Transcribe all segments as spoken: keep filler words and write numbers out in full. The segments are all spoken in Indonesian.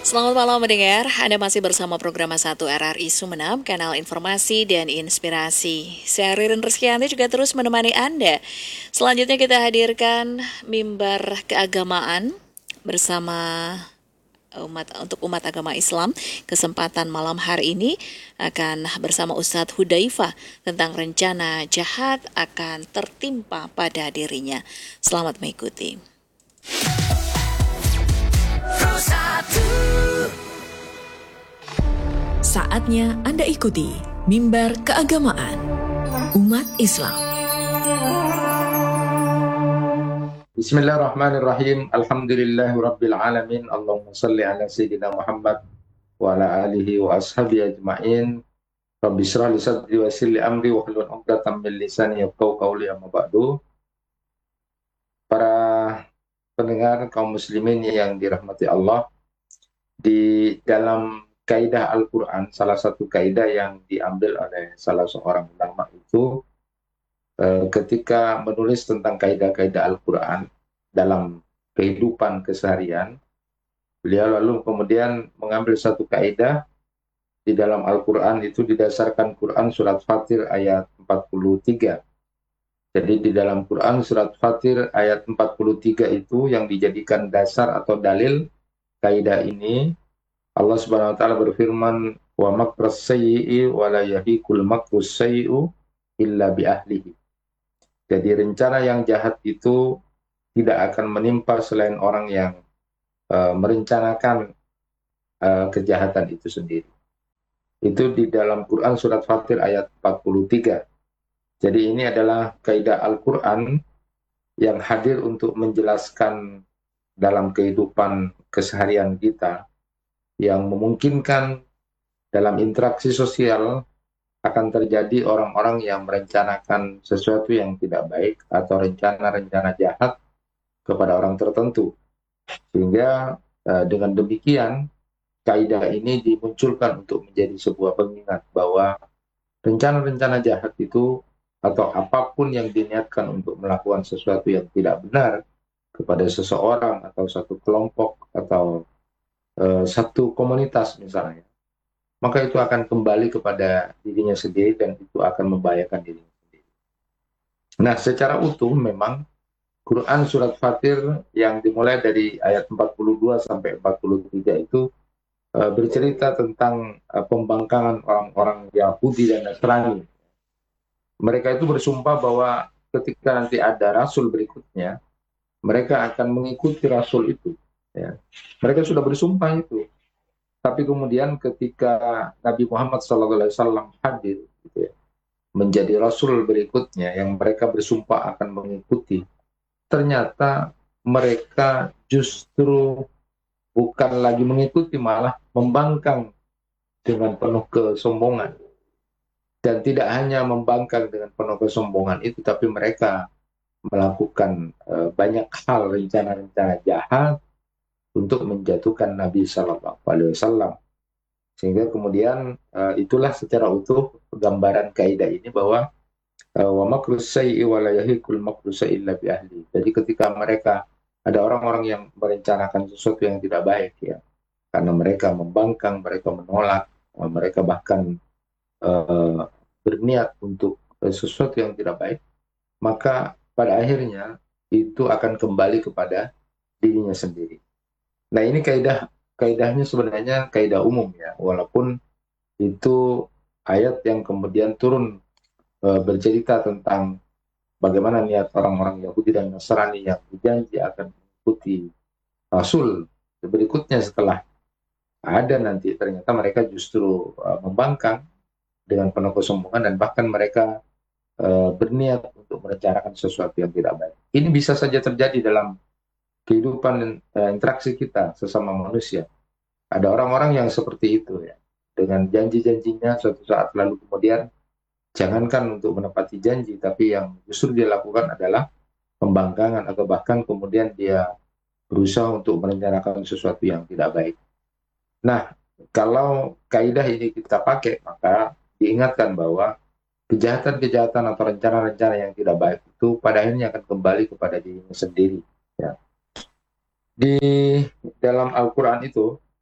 Selamat malam mendengar, Anda masih bersama program satu R R I Sumeneb, kanal informasi dan inspirasi. Saya Ririn Rizkyanti juga terus menemani Anda. Selanjutnya kita hadirkan mimbar keagamaan bersama umat untuk umat agama Islam. Kesempatan malam hari ini akan bersama Ustadz Hudzaifah tentang rencana jahat akan tertimpa pada dirinya. Selamat mengikuti. Saatnya Anda ikuti Mimbar Keagamaan Umat Islam. Bismillahirrahmanirrahim. Alhamdulillahi rabbil alamin. Allahumma salli ala sayyidina Muhammad wa ala alihi wa ashabihi ajma'in. Rabbi shrah li sadri wa yassir li amri wa hlul 'uqdatam min lisani yafqahu qawli, amma ba'du. Para pendengar kaum muslimin yang dirahmati Allah, di dalam kaidah Al-Quran, salah satu kaidah yang diambil oleh salah seorang ulama itu eh, ketika menulis tentang kaidah-kaidah Al-Quran dalam kehidupan keseharian, beliau lalu kemudian mengambil satu kaidah di dalam Al-Quran itu didasarkan Quran surat Fatir ayat empat puluh tiga. Jadi di dalam Quran surat Fatir ayat empat puluh tiga itu yang dijadikan dasar atau dalil kaidah ini. Allah Subhanahu wa taala berfirman, wa makras sayyi'i wa la yahiqul makrus sayyi'u illa bi ahlihi. Jadi rencana yang jahat itu tidak akan menimpa selain orang yang uh, merencanakan uh, kejahatan itu sendiri. Itu di dalam Quran surat Fatir ayat empat puluh tiga. Jadi ini adalah kaidah Al-Quran yang hadir untuk menjelaskan dalam kehidupan keseharian kita, yang memungkinkan dalam interaksi sosial akan terjadi orang-orang yang merencanakan sesuatu yang tidak baik atau rencana-rencana jahat kepada orang tertentu. Sehingga eh, dengan demikian kaidah ini dimunculkan untuk menjadi sebuah pengingat bahwa rencana-rencana jahat itu atau apapun yang diniatkan untuk melakukan sesuatu yang tidak benar kepada seseorang atau satu kelompok atau uh, satu komunitas misalnya, maka itu akan kembali kepada dirinya sendiri dan itu akan membahayakan dirinya sendiri. Nah, secara utuh memang Quran surat Fatir yang dimulai dari ayat empat puluh dua sampai empat puluh tiga itu uh, bercerita tentang uh, pembangkangan orang-orang Yahudi dan Nasrani. Mereka itu bersumpah bahwa ketika nanti ada rasul berikutnya, mereka akan mengikuti rasul itu. Ya. Mereka sudah bersumpah itu. Tapi kemudian ketika Nabi Muhammad shallallahu alaihi wasallam hadir, gitu ya, menjadi rasul berikutnya yang mereka bersumpah akan mengikuti, ternyata mereka justru bukan lagi mengikuti, malah membangkang dengan penuh kesombongan. Dan tidak hanya membangkang dengan penuh kesombongan itu, tapi mereka melakukan uh, banyak hal, rencana-rencana jahat untuk menjatuhkan Nabi Shallallahu Alaihi Wasallam. Sehingga kemudian uh, itulah secara utuh gambaran kaidah ini bahwa wa makrus sayyi wa la yahiqul makrus illa bi ahli. Jadi ketika mereka ada orang-orang yang merencanakan sesuatu yang tidak baik, ya, karena mereka membangkang, mereka menolak, mereka bahkan uh, berniat untuk uh, sesuatu yang tidak baik, maka pada akhirnya itu akan kembali kepada dirinya sendiri. Nah, ini kaidah kaidahnya sebenarnya kaidah umum, ya, walaupun itu ayat yang kemudian turun e, bercerita tentang bagaimana niat orang-orang Yahudi dan Nasrani yang berjanji akan mengikuti Rasul berikutnya setelah ada nanti, ternyata mereka justru e, membangkang dengan penuh kesombongan dan bahkan mereka e, berniat untuk merencanakan sesuatu yang tidak baik. Ini bisa saja terjadi dalam kehidupan e, interaksi kita sesama manusia. Ada orang-orang yang seperti itu, ya, dengan janji-janjinya suatu saat lalu kemudian jangankan untuk menepati janji, tapi yang justru dia lakukan adalah pembangkangan atau bahkan kemudian dia berusaha untuk merencanakan sesuatu yang tidak baik. Nah, kalau kaidah ini kita pakai, maka diingatkan bahwa kejahatan-kejahatan atau rencana-rencana yang tidak baik itu pada akhirnya akan kembali kepada dirinya sendiri. Ya. Di dalam Al-Quran itu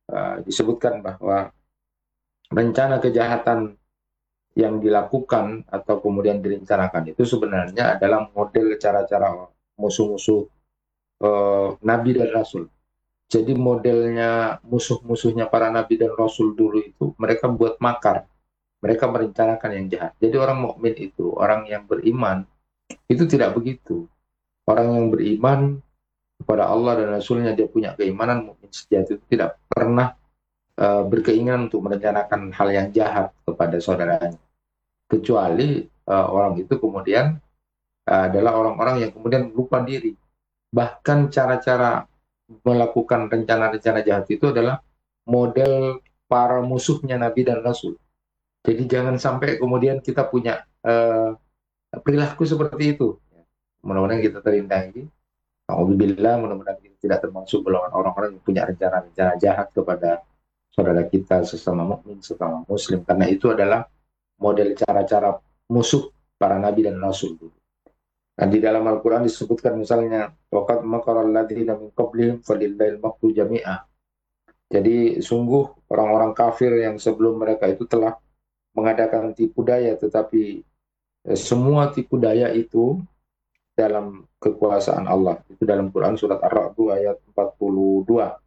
uh, disebutkan bahwa rencana kejahatan yang dilakukan atau kemudian direncanakan itu sebenarnya adalah model cara-cara musuh-musuh uh, Nabi dan Rasul. Jadi modelnya musuh-musuhnya para Nabi dan Rasul dulu itu mereka buat makar, mereka merencanakan yang jahat. Jadi orang mukmin itu, orang yang beriman itu tidak begitu. Orang yang beriman kepada Allah dan Rasulnya, dia punya keimanan mukmin sejati, itu tidak pernah uh, berkeinginan untuk merencanakan hal yang jahat kepada saudaranya. Kecuali uh, orang itu kemudian uh, adalah orang-orang yang kemudian lupa diri. Bahkan cara-cara melakukan rencana-rencana jahat itu adalah model para musuhnya Nabi dan Rasul. Jadi jangan sampai kemudian kita punya uh, perilaku seperti itu. Mudah-mudahan kita terhindari. Alhamdulillah, mudah-mudahan kita tidak termasuk golongan orang-orang yang punya rencana-rencana jahat kepada saudara kita sesama mukmin, sesama muslim. Karena itu adalah model cara-cara musuh para nabi dan rasul. Nah, di dalam Al-Quran disebutkan misalnya, waqad makara alladziina min qablihim falillahil makru jami'ah. Jadi sungguh orang-orang kafir yang sebelum mereka itu telah mengadakan tipu daya, tetapi eh, semua tipu daya itu dalam kekuasaan Allah. Itu dalam Quran surat Ar-Ra'd ayat empat puluh dua.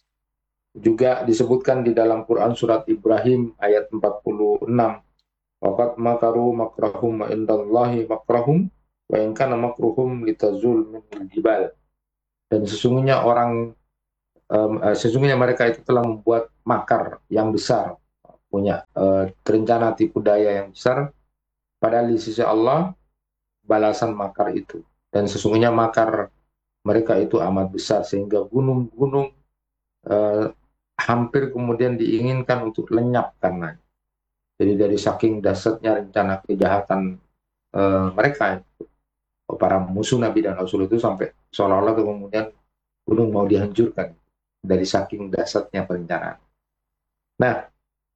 Juga disebutkan di dalam Quran surat Ibrahim ayat empat puluh enam. Waqad makaru makrahum wa indallahi makrahum wa in kana makruhum litazul minal jibal. Dan sesungguhnya orang um, uh, sesungguhnya mereka itu telah membuat makar yang besar, punya uh, rencana tipu daya yang besar, padahal di sisi Allah balasan makar itu. Dan sesungguhnya makar mereka itu amat besar sehingga gunung-gunung eh, hampir kemudian diinginkan untuk lenyap karena. Jadi dari saking dahsyatnya rencana kejahatan eh, mereka, para musuh Nabi dan Rasul itu, sampai seolah-olah kemudian gunung mau dihancurkan dari saking dahsyatnya perencanaan. Nah,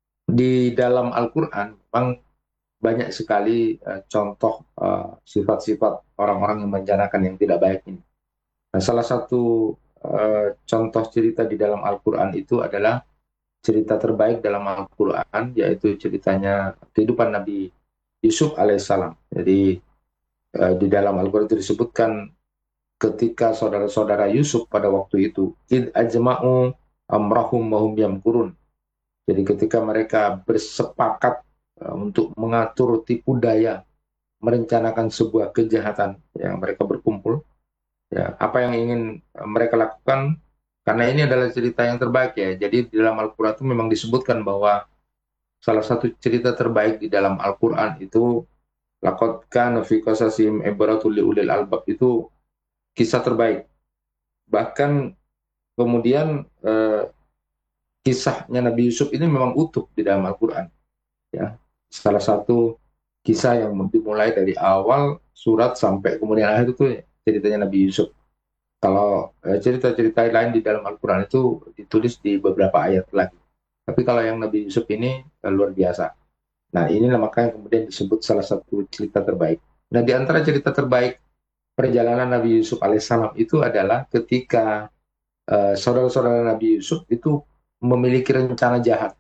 di dalam Al-Quran memang banyak sekali uh, contoh uh, sifat-sifat orang-orang yang merencanakan yang tidak baik ini. Nah, salah satu uh, contoh cerita di dalam Al-Quran itu adalah cerita terbaik dalam Al-Quran, yaitu ceritanya kehidupan Nabi Yusuf alaihissalam. Jadi uh, di dalam Al-Quran itu disebutkan ketika saudara-saudara Yusuf pada waktu itu, id ajma'u amrahum wa hum yamkurun. Jadi ketika mereka bersepakat untuk mengatur tipu daya, merencanakan sebuah kejahatan, yang mereka berkumpul, ya, apa yang ingin mereka lakukan, karena ini adalah cerita yang terbaik ya. Jadi di dalam Al-Quran itu memang disebutkan bahwa salah satu cerita terbaik di dalam Al-Quran itu laqad kana fi qasasihim ibratul liulil albab, itu kisah terbaik. Bahkan kemudian eh, kisahnya Nabi Yusuf ini memang utuh di dalam Al-Quran. Ya, salah satu kisah yang dimulai dari awal surat sampai kemudian akhir itu ceritanya Nabi Yusuf. Kalau eh, cerita-cerita lain di dalam Al-Quran itu ditulis di beberapa ayat lagi. Tapi kalau yang Nabi Yusuf ini eh, luar biasa. Nah, inilah makanya kemudian disebut salah satu cerita terbaik. Nah, di antara cerita terbaik perjalanan Nabi Yusuf alaihissalam itu adalah ketika eh, saudara-saudara Nabi Yusuf itu memiliki rencana jahat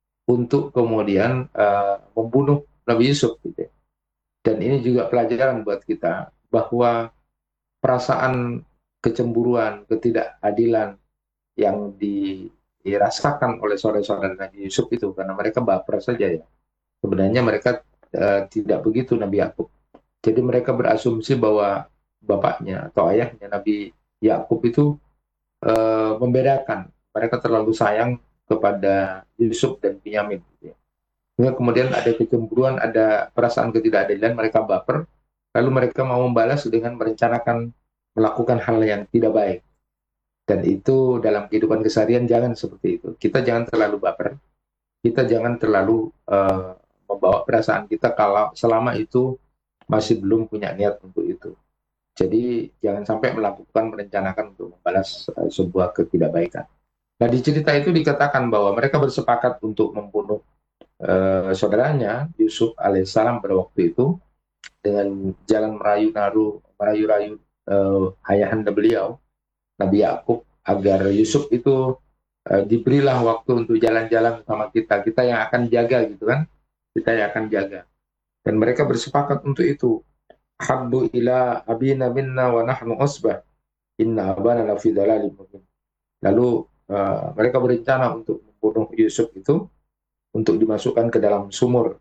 untuk kemudian uh, membunuh Nabi Yusuf, gitu. Dan ini juga pelajaran buat kita bahwa perasaan kecemburuan, ketidakadilan yang dirasakan oleh saudara-saudara Nabi Yusuf itu karena mereka baper saja ya. Sebenarnya mereka uh, tidak begitu Nabi Yakub. Jadi mereka berasumsi bahwa bapaknya atau ayahnya Nabi Yakub itu uh, membedakan. Mereka terlalu sayang kepada Yusuf dan Binyamin. Sehingga kemudian ada kecemburuan, ada perasaan ketidakadilan, mereka baper, lalu mereka mau membalas dengan merencanakan melakukan hal yang tidak baik. Dan itu dalam kehidupan keseharian jangan seperti itu. Kita jangan terlalu baper, kita jangan terlalu uh, membawa perasaan kita kalau selama itu masih belum punya niat untuk itu. Jadi jangan sampai melakukan, merencanakan untuk membalas uh, sebuah ketidakbaikan. Nah, di cerita itu dikatakan bahwa mereka bersepakat untuk membunuh uh, saudaranya Yusuf alaihissalam pada waktu itu dengan jalan merayu-naru, merayu-rayu uh, ayahanda beliau Nabi Yakub agar Yusuf itu eh, diberilah waktu untuk jalan-jalan sama kita, kita yang akan jaga gitu kan, kita yang akan jaga. Dan mereka bersepakat untuk itu. Habbu ila abina minna wa nahnu usbah, inna abana lafi dhalalin mubin. Lalu eh, mereka berencana untuk membunuh Yusuf itu, untuk dimasukkan ke dalam sumur.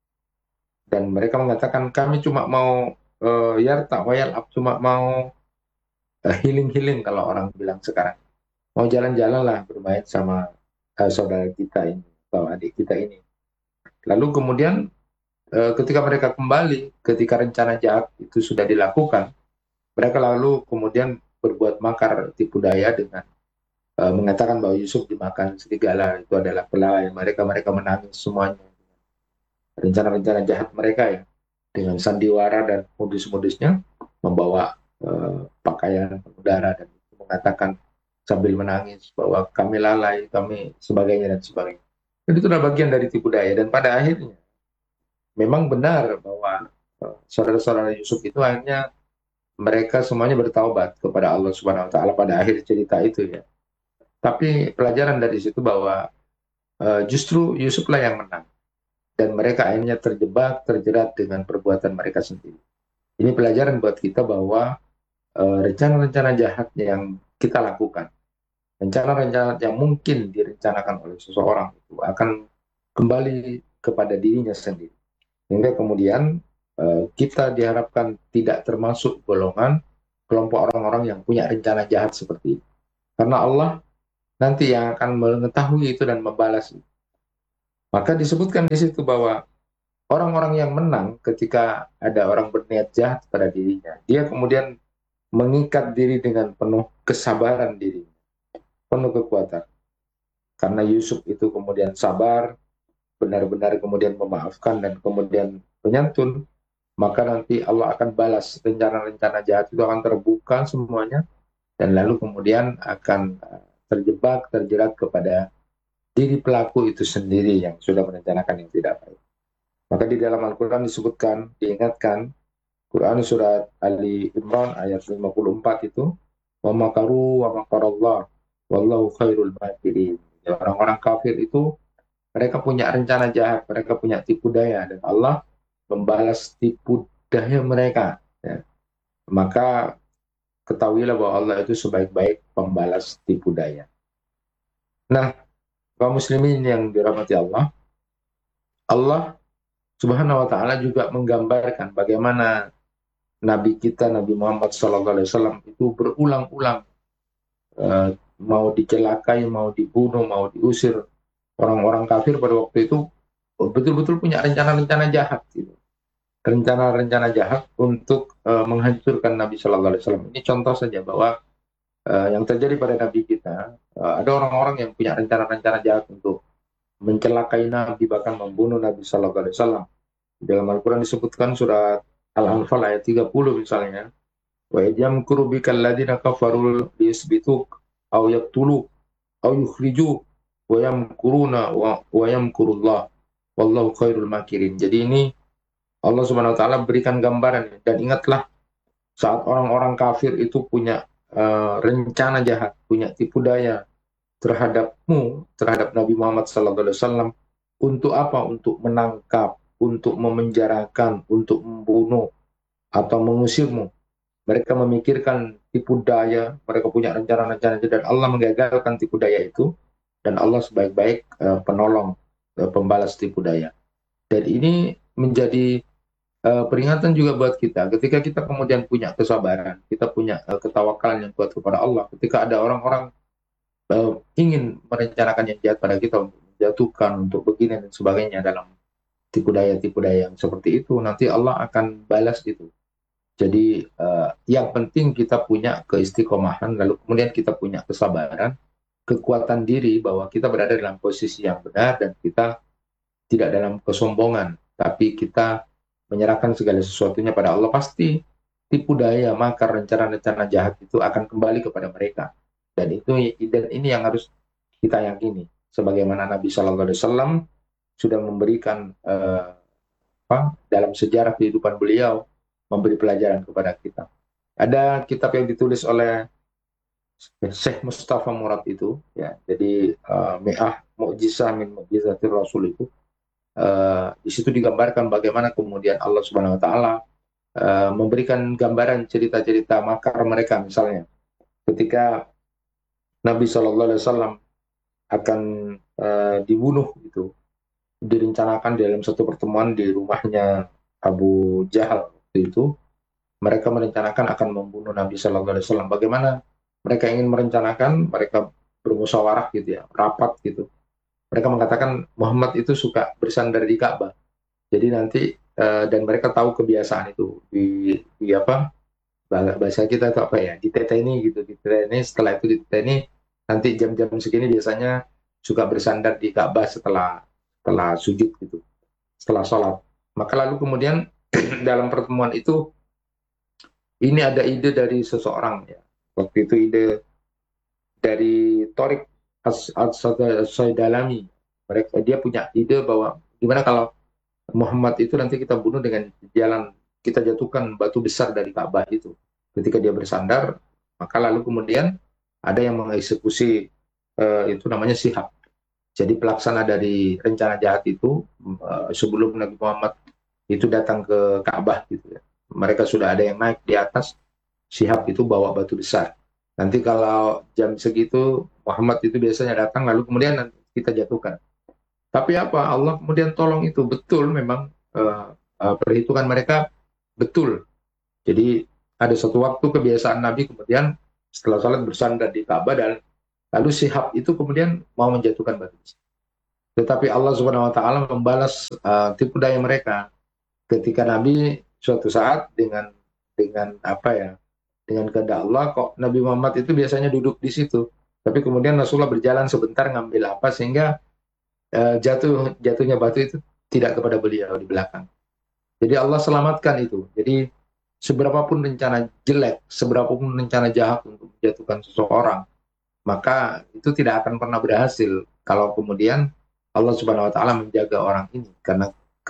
Dan mereka mengatakan kami cuma mau uh, yarta wayal up, cuma mau eh, healing-healing kalau orang bilang sekarang. Mau jalan-jalan lah bermain sama uh, saudara kita ini atau adik kita ini. Lalu kemudian uh, ketika mereka kembali, ketika rencana jahat itu sudah dilakukan, mereka lalu kemudian berbuat makar tipu daya dengan uh, mengatakan bahwa Yusuf dimakan serigala, itu adalah pelai mereka, mereka menangis semuanya. Rencana-rencana jahat mereka ya, dengan sandiwara dan modus-modusnya, membawa uh, pakaian udara dan mengatakan sambil menangis bahwa kami lalai, kami sebagainya dan sebagainya. Jadi itu adalah bagian dari tipu daya. Dan pada akhirnya memang benar bahwa uh, saudara-saudara Yusuf itu akhirnya mereka semuanya bertaubat kepada Allah Subhanahu Wa Taala pada akhir cerita itu ya. Tapi pelajaran dari situ bahwa uh, justru Yusuflah yang menang dan mereka akhirnya terjebak, terjerat dengan perbuatan mereka sendiri. Ini pelajaran buat kita bahwa uh, rencana-rencana jahat yang kita lakukan, rencana-rencana yang mungkin direncanakan oleh seseorang itu akan kembali kepada dirinya sendiri. Sehingga kemudian uh, kita diharapkan tidak termasuk golongan kelompok orang-orang yang punya rencana jahat seperti itu. Karena Allah nanti yang akan mengetahui itu dan membalas. Maka disebutkan di situ bahwa orang-orang yang menang ketika ada orang berniat jahat pada dirinya, dia kemudian mengikat diri dengan penuh kesabaran diri, penuh kekuatan. Karena Yusuf itu kemudian sabar, benar-benar kemudian memaafkan dan kemudian menyantun, maka nanti Allah akan balas rencana-rencana jahat itu akan terbuka semuanya, dan lalu kemudian akan terjebak, terjerat kepada diri pelaku itu sendiri yang sudah merencanakan yang tidak baik. Maka di dalam Al-Quran disebutkan, diingatkan, Quran surat Ali Imran ayat lima puluh empat itu, wa makaru wa makarallah wallahu khairul makirin. Orang-orang kafir itu mereka punya rencana jahat, mereka punya tipu daya, dan Allah membalas tipu daya mereka. Ya. Maka ketahuilah bahwa Allah itu sebaik-baik pembalas tipu daya. Nah, kaum muslimin yang dirahmati Allah, Allah Subhanahu wa Ta'ala juga menggambarkan bagaimana Nabi kita, Nabi Muhammad Sallallahu Alaihi Wasallam itu berulang-ulang uh, mau dicelakai, mau dibunuh, mau diusir orang-orang kafir pada waktu itu, betul-betul punya rencana-rencana jahat, gitu. Rencana-rencana jahat untuk uh, menghancurkan Nabi Sallallahu Alaihi Wasallam. Ini contoh saja bahwa uh, yang terjadi pada Nabi kita, uh, ada orang-orang yang punya rencana-rencana jahat untuk mencelakai Nabi, bahkan membunuh Nabi Sallallahu Alaihi Wasallam. Dalam Al-Quran disebutkan surat Al-Anfal ayat tiga puluh misalnya, wa yamkuru bikal ladina kafaru liyusbituk aw yaqtulu aw yukhriju wa yamkuruna wa, wa yamkurullah wallahu khairul makirin. Jadi ini Allah Subhanahu wa taala berikan gambaran, dan ingatlah saat orang-orang kafir itu punya uh, rencana jahat, punya tipu daya terhadapmu, terhadap Nabi Muhammad sallallahu alaihi wasallam, untuk apa? Untuk menangkap, untuk memenjarakan, untuk membunuh atau mengusirmu. Mereka memikirkan tipu daya, mereka punya rencana-rencana itu, dan Allah menggagalkan tipu daya itu, dan Allah sebaik-baik uh, penolong, uh, pembalas tipu daya. Dan ini menjadi uh, peringatan juga buat kita, ketika kita kemudian punya kesabaran, kita punya uh, ketawakalan yang kuat kepada Allah, ketika ada orang-orang uh, ingin merencanakan yang jahat pada kita, untuk menjatuhkan, untuk begini dan sebagainya, dalam tipu daya-tipu daya yang seperti itu, nanti Allah akan balas itu. Jadi uh, yang penting kita punya keistiqomahan, lalu kemudian kita punya kesabaran, kekuatan diri bahwa kita berada dalam posisi yang benar, dan kita tidak dalam kesombongan, tapi kita menyerahkan segala sesuatunya pada Allah. Pasti tipu daya, makar, rencana-rencana jahat itu akan kembali kepada mereka. Dan itu dan ini yang harus kita yakini. Sebagaimana Nabi Shallallahu Alaihi Wasallam sudah memberikan uh, apa, dalam sejarah kehidupan beliau, memberi pelajaran kepada kita. Ada kitab yang ditulis oleh Syekh Mustafa Murad itu, ya. Jadi uh, mi'ah mu'jizah min mu'jizatir Rasul itu, uh, di situ digambarkan bagaimana kemudian Allah Subhanahu Wa Taala uh, memberikan gambaran cerita-cerita makar mereka, misalnya ketika Nabi Shallallahu Alaihi Wasallam akan uh, dibunuh, itu direncanakan dalam satu pertemuan di rumahnya Abu Jahal waktu itu. Mereka merencanakan akan membunuh Nabi Shallallahu Alaihi Wasallam. Bagaimana mereka ingin merencanakan? Mereka bermusyawarah gitu ya, rapat gitu. Mereka mengatakan Muhammad itu suka bersandar di Ka'bah. Jadi nanti uh, dan mereka tahu kebiasaan itu di, di apa bahasa kita itu apa ya, diteteni gitu, diteteni. Setelah itu diteteni, nanti jam-jam segini biasanya suka bersandar di Ka'bah setelah setelah sujud gitu, setelah sholat. Maka lalu kemudian dalam pertemuan itu ini ada ide dari seseorang, ya. Waktu itu ide dari Torik As-Saidalami. Mereka dia punya ide bahwa gimana kalau Muhammad itu nanti kita bunuh dengan jalan, kita jatuhkan batu besar dari Ka'bah itu ketika dia bersandar. Maka lalu kemudian ada yang mengeksekusi, uh, itu namanya Sihab. Jadi pelaksana dari rencana jahat itu, uh, sebelum Nabi Muhammad itu datang ke Ka'bah gitu ya, mereka sudah ada yang naik di atas. Sihab itu bawa batu besar. Nanti kalau jam segitu Muhammad itu biasanya datang, lalu kemudian nanti kita jatuhkan. Tapi apa? Allah kemudian tolong itu, betul memang uh, uh, perhitungan mereka betul. Jadi ada satu waktu kebiasaan Nabi kemudian setelah salat bersandar di Ka'bah, dan lalu Sihab itu kemudian mau menjatuhkan batu. Tetapi Allah Subhanahu Wa Taala membalas uh, tipu daya mereka ketika Nabi suatu saat dengan dengan apa ya, dengan kehendak Allah, kok Nabi Muhammad itu biasanya duduk di situ, tapi kemudian Rasulullah berjalan sebentar ngambil apa, sehingga uh, jatuh jatuhnya batu itu tidak kepada beliau di belakang. Jadi Allah selamatkan itu. Jadi seberapapun rencana jelek, seberapapun rencana jahat untuk menjatuhkan seseorang, maka itu tidak akan pernah berhasil kalau kemudian Allah Subhanahu Wa Taala menjaga orang ini, karena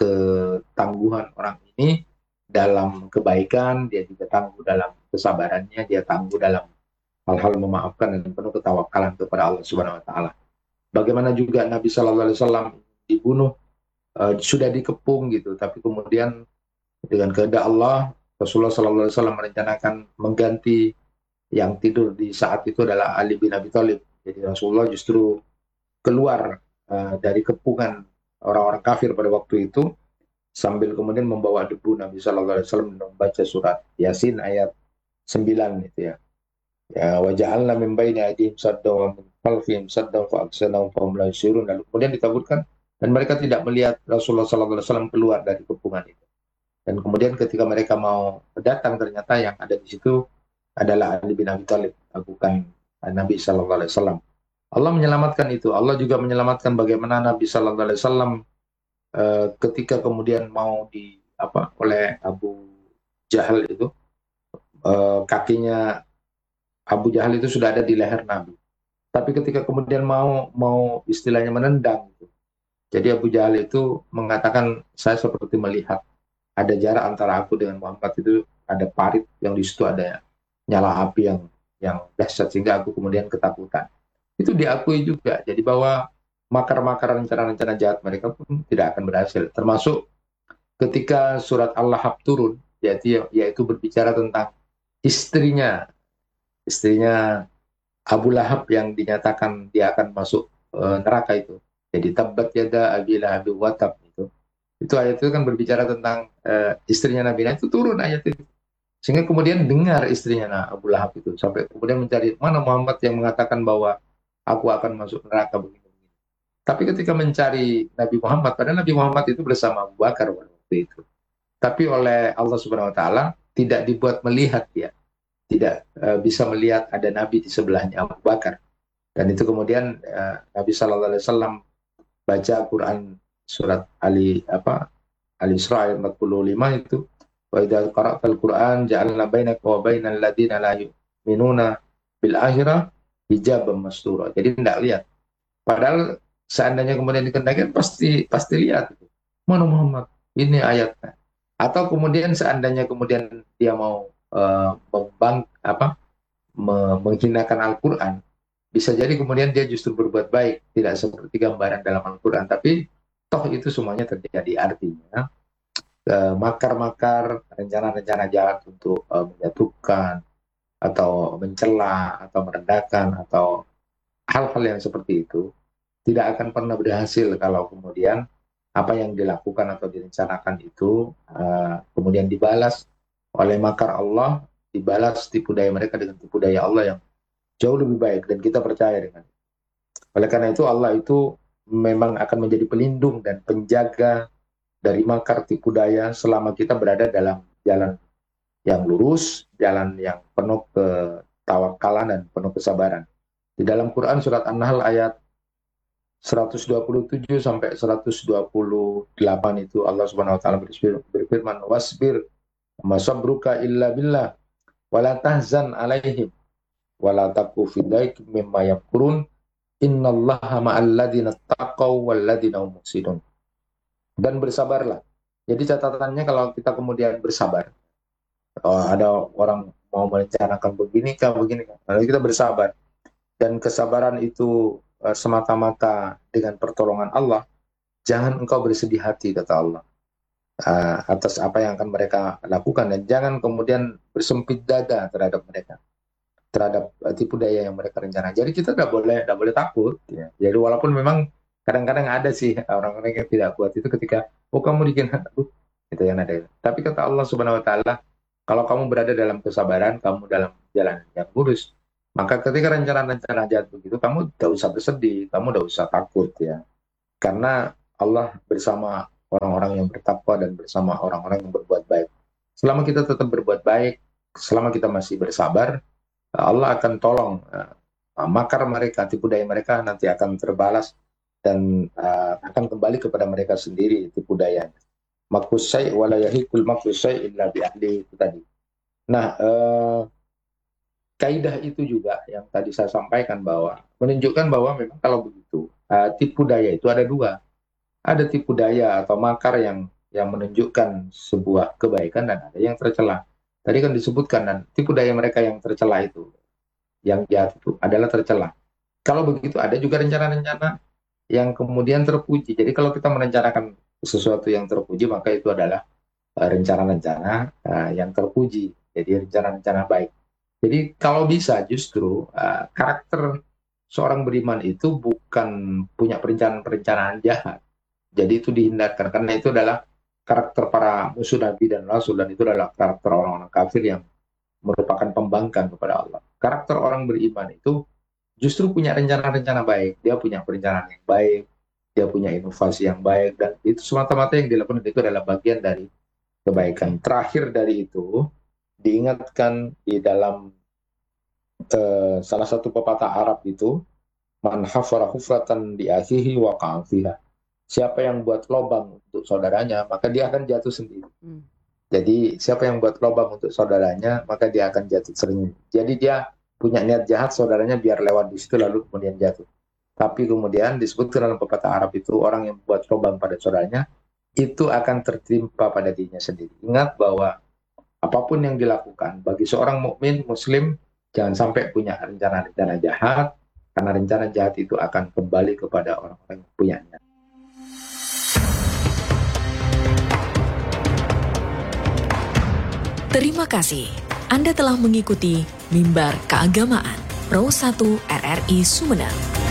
ketangguhan orang ini dalam kebaikan, dia juga tangguh dalam kesabarannya, dia tangguh dalam hal-hal memaafkan dan penuh ketawakalan kepada Allah Subhanahu Wa Taala. Bagaimana juga Nabi Shallallahu Alaihi Wasallam dibunuh, uh, sudah dikepung gitu, tapi kemudian dengan kehendak Allah, Rasulullah Shallallahu Alaihi Wasallam merencanakan mengganti yang tidur di saat itu adalah Ali bin Abi Thalib. Jadi Rasulullah justru keluar uh, dari kepungan orang-orang kafir pada waktu itu, sambil kemudian membawa debu. Nabi Shallallahu Alaihi Wasallam membaca surat Yasin ayat sembilan itu ya. Ya, waja'alna min baini aydihim saddan wa min khalfihim saddan fa aksanahum fa hum la yusirun. Lalu kemudian ditaburkan dan mereka tidak melihat Rasulullah Shallallahu Alaihi Wasallam keluar dari kepungan itu. Dan kemudian ketika mereka mau datang, ternyata yang ada di situ adalah Ali bin Abi Thalib, bukan Nabi Shallallahu Alaihi Wasallam. Allah menyelamatkan itu. Allah juga menyelamatkan bagaimana Nabi Shallallahu Alaihi Wasallam uh, ketika kemudian mau di apa oleh Abu Jahal itu, uh, kakinya Abu Jahal itu sudah ada di leher Nabi. Tapi ketika kemudian mau mau istilahnya menendang, gitu. Jadi Abu Jahal itu mengatakan, saya seperti melihat ada jarak antara aku dengan Muhammad, itu ada parit yang di situ ada nyala api yang yang dahsyat, sehingga aku kemudian ketakutan. Itu diakui juga. Jadi bahwa makar-makar rencana-rencana jahat mereka pun tidak akan berhasil. Termasuk ketika surat Al-Lahab turun, yaitu yaitu berbicara tentang istrinya istrinya Abu Lahab yang dinyatakan dia akan masuk uh, neraka itu. Jadi tabbat yada abi lahab wa tab itu. Itu ayat itu kan berbicara tentang uh, istrinya Nabi. Nah, itu turun ayat itu. Sehingga kemudian dengar istrinya nah, Abu Lahab itu, sampai kemudian mencari mana Muhammad yang mengatakan bahwa aku akan masuk neraka begini. Tapi ketika mencari Nabi Muhammad, padahal Nabi Muhammad itu bersama Abu Bakar waktu itu. Tapi oleh Allah Subhanahu Wa Taala tidak dibuat melihat dia. Tidak uh, bisa melihat ada Nabi di sebelahnya Abu Bakar. Dan itu kemudian uh, Nabi Shallallahu Alaihi Wasallam baca Quran surat Ali apa Al-Isra ayat empat puluh lima itu, wa idza qara'tal Qur'an ja'alna bainaka wa bainal ladzina la yu'minuna bil akhirah hijaban mastura. Jadi tidak lihat. Padahal seandainya kemudian dikenakan pasti pasti lihat. Mana Muhammad? Ini ayatnya. Atau kemudian seandainya kemudian dia mau Uh, membang, apa, me- menghinakan Al-Quran, bisa jadi kemudian dia justru berbuat baik, tidak seperti gambaran dalam Al-Quran, tapi toh itu semuanya terjadi. Artinya eh, makar-makar, rencana-rencana jahat untuk eh, menjatuhkan atau mencela atau merendahkan atau hal-hal yang seperti itu tidak akan pernah berhasil kalau kemudian apa yang dilakukan atau direncanakan itu uh, kemudian dibalas oleh makar Allah, dibalas tipu daya mereka dengan tipu daya Allah yang jauh lebih baik, dan kita percaya dengan. Oleh karena itu Allah itu memang akan menjadi pelindung dan penjaga dari makar tipu daya selama kita berada dalam jalan yang lurus, jalan yang penuh ketawakalan dan penuh kesabaran. Di dalam Quran surat An-Nahl ayat seratus dua puluh tujuh sampai seratus dua puluh delapan itu Allah Subhanahu wa taala berfirman, wasbir masabruka illa billah wala tahzan alaihim wala taku fi dhaikin mimma yamkurun innallaha ma'al ladzina taqaw wal ladzina hum muhsinun. Dan bersabarlah. Jadi catatannya kalau kita kemudian bersabar, oh, ada orang mau merencanakan begini kah begini kah, lalu kita bersabar, dan kesabaran itu uh, semata-mata dengan pertolongan Allah, jangan engkau bersedih hati, kata Allah, uh, atas apa yang akan mereka lakukan, dan jangan kemudian bersempit dada terhadap mereka, terhadap uh, tipu daya yang mereka rencana. Jadi kita tidak boleh tidak boleh takut. Ya. Jadi walaupun memang kadang-kadang ada sih orang-orang yang tidak kuat itu ketika, oh kamu bikin, aduh, itu yang ada. Tapi kata Allah Subhanahu Wa Taala, kalau kamu berada dalam kesabaran, kamu dalam jalan yang lurus, maka ketika rencana-rencana jahat begitu, kamu tidak usah bersedih, kamu tidak usah takut ya. Karena Allah bersama orang-orang yang bertakwa dan bersama orang-orang yang berbuat baik. Selama kita tetap berbuat baik, selama kita masih bersabar, Allah akan tolong. Uh, makar mereka, tipu daya mereka nanti akan terbalas dan uh, akan kembali kepada mereka sendiri tipu daya. Makusai wala yahikul makusai illa bi ahli itu tadi. Nah, uh, kaidah itu juga yang tadi saya sampaikan bahwa menunjukkan bahwa memang kalau begitu uh, tipu daya itu ada dua. Ada tipu daya atau makar yang yang menunjukkan sebuah kebaikan dan ada yang tercela. Tadi kan disebutkan, dan tipu daya mereka yang tercela itu, yang jahat itu adalah tercela. Kalau begitu ada juga rencana-rencana yang kemudian terpuji. Jadi kalau kita merencanakan sesuatu yang terpuji, maka itu adalah uh, rencana-rencana uh, yang terpuji. Jadi rencana-rencana baik. Jadi kalau bisa justru uh, karakter seorang beriman itu bukan punya perencanaan-perencanaan jahat. Jadi itu dihindarkan, karena itu adalah karakter para musuh Nabi dan Rasul, dan itu adalah karakter orang-orang kafir yang merupakan pembangkang kepada Allah. Karakter orang beriman itu justru punya rencana-rencana baik, dia punya perencanaan yang baik, dia punya inovasi yang baik, dan itu semata-mata yang dilakukan itu adalah bagian dari kebaikan. Terakhir dari itu, diingatkan di dalam uh, salah satu pepatah Arab itu, man hafara hufratan di akhihi wa ka'afiha. Siapa yang buat lubang untuk saudaranya, maka dia akan jatuh sendiri. Hmm. Jadi siapa yang buat lubang untuk saudaranya, maka dia akan jatuh sendiri. Jadi dia punya niat jahat, saudaranya biar lewat di situ lalu kemudian jatuh. Tapi kemudian disebutkan dalam pepatah Arab itu, orang yang buat lubang pada saudaranya, itu akan tertimpa pada dirinya sendiri. Ingat bahwa apapun yang dilakukan, bagi seorang mukmin muslim, jangan sampai punya rencana-rencana jahat, karena rencana jahat itu akan kembali kepada orang-orang yang punyanya. Terima kasih. Anda telah mengikuti Mimbar Keagamaan Pro satu R R I Sumeneb.